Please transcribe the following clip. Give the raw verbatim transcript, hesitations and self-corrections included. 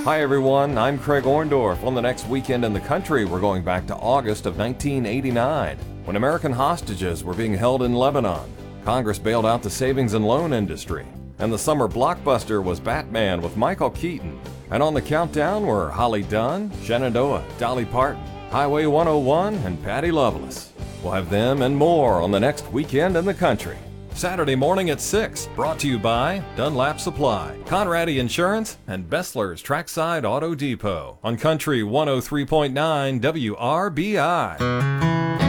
Hi everyone, I'm Craig Orndorff. On the next Weekend in the Country, we're going back to August of nineteen eighty-nine, when American hostages were being held in Lebanon. Congress bailed out the savings and loan industry, and the summer blockbuster was Batman with Michael Keaton. And on the countdown were Holly Dunn, Shenandoah, Dolly Parton, Highway one oh one, and Patty Loveless. We'll have them and more on the next Weekend in the Country. Saturday morning at six, brought to you by Dunlap Supply, Conradi Insurance, and Bessler's Trackside Auto Depot on Country one oh three point nine W R B I.